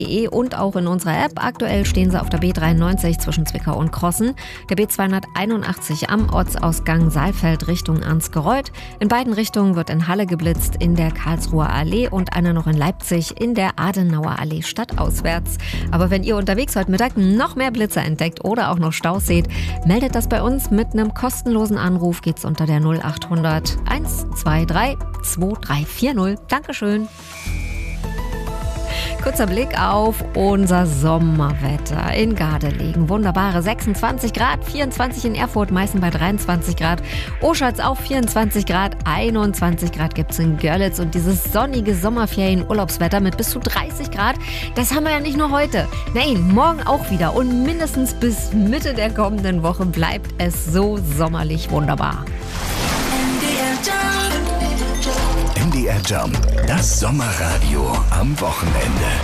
und auch in unserer App. Aktuell stehen sie auf der B93 zwischen Zwickau und Krossen, der B281 am Ortsausgang Saalfeld Richtung Ansgereuth. In beiden Richtungen wird in Halle geblitzt, in der Karlsruher Allee und einer noch in Leipzig in der Adenauer Allee stadtauswärts. Aber wenn ihr unterwegs heute Mittag noch mehr Blitzer entdeckt oder auch noch Staus seht, meldet das bei uns mit einem kostenlosen Anruf. Geht's unter der 0800 123 2340. Dankeschön. Kurzer Blick auf unser Sommerwetter in Gardelegen. Wunderbare 26 Grad, 24 in Erfurt, Meißen bei 23 Grad, Oschatz auch 24 Grad, 21 Grad gibt's in Görlitz und dieses sonnige Sommerferien-Urlaubswetter mit bis zu 30 Grad, das haben wir ja nicht nur heute. Nein, morgen auch wieder und mindestens bis Mitte der kommenden Woche bleibt es so sommerlich wunderbar. MDR Jump, das Sommerradio am Wochenende.